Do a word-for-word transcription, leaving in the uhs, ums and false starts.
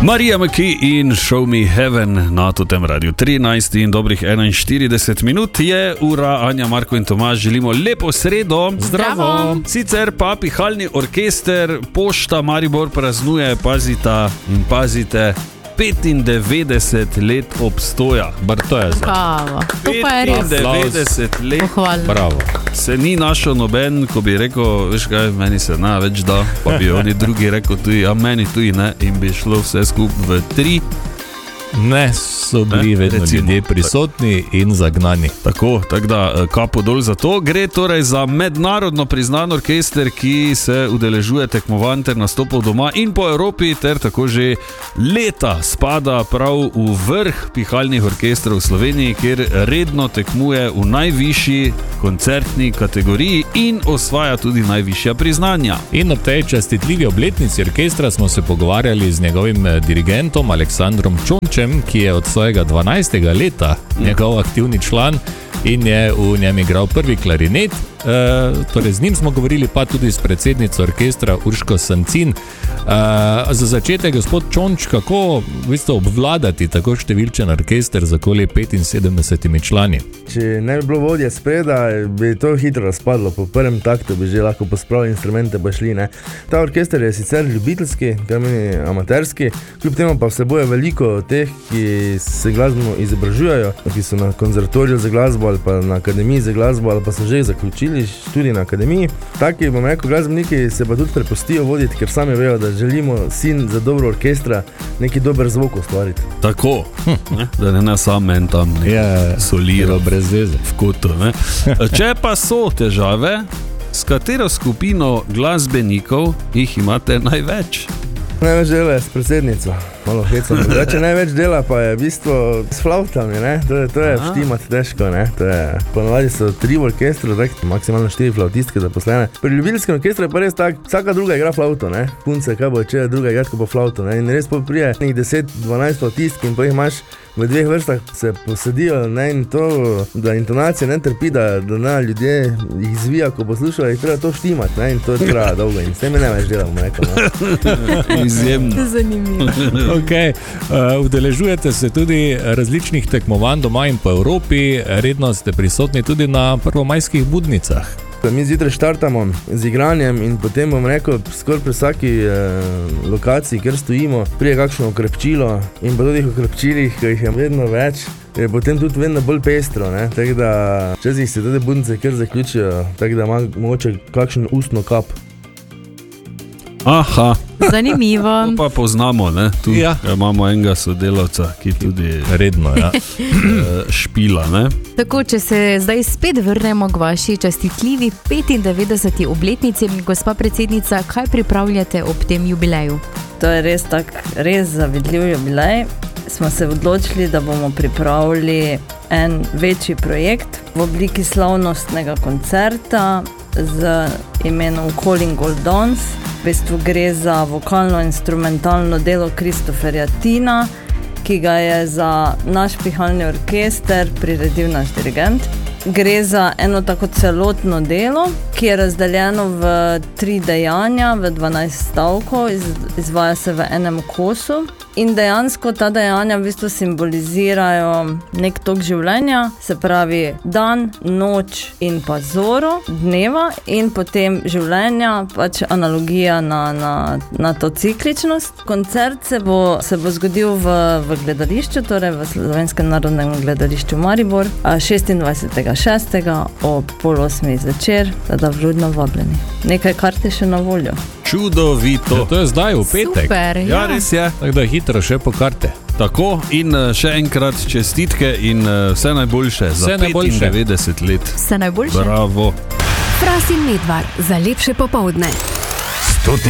Marija McKee in Show Me Heaven na Totem Radiu. trinajst in dobrih enainštirideset minut je ura. Anja, Marko in Tomaž želimo lepo sredo. Zdravo. Sicer pa pihalni orkester Pošta Maribor praznuje, pazita in pazite, petindevetdeset let obstoja. Bar to je za. Bravo. To pa je res. petindevetdeset let. Pohvalno. Bravo. Se ni našel noben, ko bi rekel, veš kaj, meni se na več da, pa bi oni drugi rekel tudi, a meni tudi ne, in bi šlo vse skupaj v tri. Ne, so bili Ne, vedno recimo, ljudje prisotni in zagnani. Tako, tako da kapo dol za to. Gre torej za mednarodno priznan orkester, ki se udeležuje tekmovanj ter nastopov doma in po Evropi, ter tako že leta spada prav v vrh pihalnih orkestrov v Sloveniji, kjer redno tekmuje v najvišji koncertni kategoriji in osvaja tudi najvišja priznanja. In ob tej častitljivi obletnici orkestra smo se pogovarjali z njegovim dirigentom Aleksandrom Čončem, ki je od svojega dvanajstega leta njegov aktivni član in je v njem igral prvi klarinet. E, torej z njim smo govorili, pa tudi s predsednico orkestra Urško Sancin. E, za začetek, gospod Čonč, kako v bistvu obvladati tako številčen orkester z okoli petinsedemdesetimi člani? Če ne bi bilo vodje spreda, bi to hitro razpadlo. Po prvem taktu bi že lahko pospravili instrumente pa šli. Ne? Ta orkester je sicer ljubiteljski, kar meni amaterski, kljub temu pa vsebuje veliko teh, ki se glasbeno izobražujejo, ki so na konzervatoriju za glasbo ali pa na akademiji za glasbo ali pa so že zaključili študij na akademiji. Taki, bom rekel, glasbeniki se pa tudi prepustijo voditi, ker sami vejo, da želimo sin za dobro orkestra neki dober zvok ustvariti. Tako, ne? Da ne na sam en tam ne Je soliro brez veze. v kotu. Ne? Če pa so težave, s katero skupino glasbenikov jih imate največ? Največ dela je s predsednico, malo hecam. Reče, največ dela pa je v bistvu s flautami, ne? To je, to je vštimati težko, ne? To je, ponovadi so tri v orkestru, tak, maksimalno štiri flautistke zaposlene. Pri ljubiteljskem orkestru je pa res tak, vsaka druga igra flauto, ne? Punce, kaj bo če druga igra, ko bo flauto, ne? In res prije nekih deset dvanajst flautistk in pa jih imaš v dveh vrstah se posedijo, ne, in to, da intonacija ne trpi, da, da na ljudje jih zvija, ko poslušajo, jih treba to štimati, ne, in to je treba dolgo in s tem je ne več delamo, rekel, ne. Izjemno. Zanimivo. Okay. Uh, udeležujete se tudi različnih tekmovanj doma in po Evropi, redno ste prisotni tudi na prvomajskih budnicah. Mi zjutraj štartamo z igranjem in potem bom rekel, skoraj pri vsaki eh, lokaciji, kjer stojimo, prije kakšno okrepčilo in po teh okrepčilih, ki jih je vedno več, je potem tudi vedno bolj pestro, ne, tako da včasih se tudi budnice kjer zaključijo, tako da ima mogoče kakšen ustno kap. Aha, Zanimivo. to pa poznamo, ne? Tu Ja. imamo enega sodelavca, ki tudi Redno, ja. eh, špila, ne? Tako, če se zdaj spet vrnemo k vaši častitljivi petindevetdeseti obletnici, gospa predsednica, kaj pripravljate ob tem jubileju? To je res tak, res zavidljiv jubilej. Smo se odločili, da bomo pripravili en večji projekt v obliki slavnostnega koncerta z imenom Calling All Dawns. V bistvu gre za vokalno-instrumentalno delo Kristoferja Tina, ki ga je za naš pihalni orkester priredil naš dirigent. Gre za eno tako celotno delo, ki je razdeljeno v tri dejanja, v dvanajst stavkov, iz, izvaja se v enem kosu. In dejansko ta dejanja v bistvu simbolizirajo nek tok življenja, se pravi dan, noč in pa zoro dneva in potem življenja, pač analogija na, na, na to cikličnost. Koncert se bo, se bo zgodil v, v gledališču, torej v Slovenskem narodnem gledališču Maribor, šestindvajsetega šestega ob pol osmih zvečer, da vljudno vabljeni. Nekaj kart je še na voljo. Čudovito. To je zdaj v petek. Super, Ja, ja. res je. Tako da hitro še po karte. Tako, in eh, še enkrat čestitke in eh, vse najboljše za Vse najboljše. petindevetdeset let. Vse najboljše. Bravo. Fras in Medvar za lepše popoldne.